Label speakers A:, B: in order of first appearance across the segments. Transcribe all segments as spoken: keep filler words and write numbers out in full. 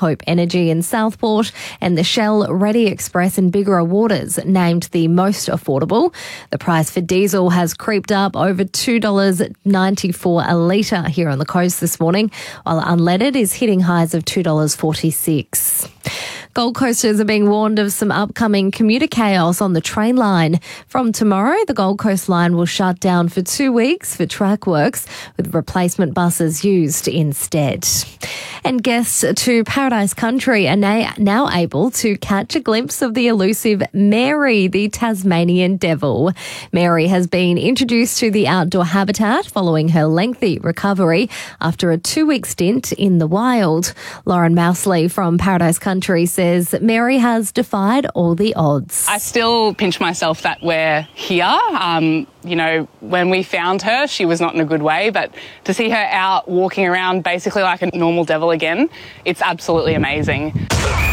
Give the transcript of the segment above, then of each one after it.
A: Hope Energy in Southport and the Shell Ready Express in Bigara Waters named the most affordable. The price for diesel has creeped up over two dollars ninety-four a litre here on the coast this morning, while unleaded is hitting highs of two dollars forty-six. Gold Coasters are being warned of some upcoming commuter chaos on the train line. From tomorrow, the Gold Coast line will shut down for two weeks for track works, with replacement buses used instead. And guests to Paradise Country are na- now able to catch a glimpse of the elusive Mary, the Tasmanian devil. Mary has been introduced to the outdoor habitat following her lengthy recovery after a two-week stint in the wild. Lauren Mousley from Paradise Country says Mary has defied all the odds.
B: I still pinch myself that we're here. Um, you know, when we found her, she was not in a good way, but to see her out walking around basically like a normal devil again, it's absolutely amazing.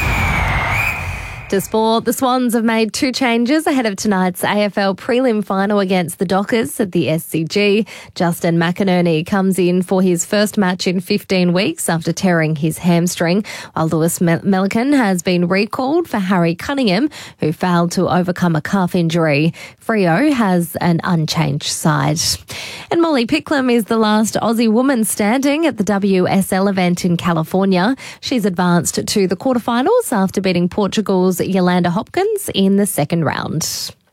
A: To sport, the Swans have made two changes ahead of tonight's A F L prelim final against the Dockers at the S C G. Justin McInerney comes in for his first match in fifteen weeks after tearing his hamstring, while Lewis Melican has been recalled for Harry Cunningham, who failed to overcome a calf injury. Freo has an unchanged side. And Molly Picklum is the last Aussie woman standing at the W S L event in California. She's advanced to the quarterfinals after beating Portugal's Yolanda Hopkins in the second round.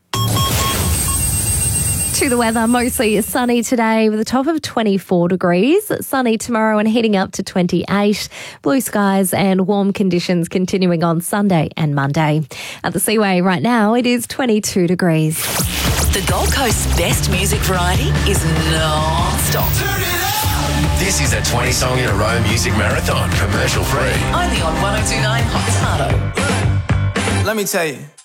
A: To the weather, mostly sunny today with a top of twenty-four degrees. Sunny tomorrow and heating up to twenty-eight. Blue skies and warm conditions continuing on Sunday and Monday. At the Seaway right now, it is twenty-two degrees.
C: The Gold Coast's best music variety is non-stop.
D: This is a twenty song in a row music marathon, commercial free.
C: Only on one oh two point nine Hot Potato.
E: Let me tell you.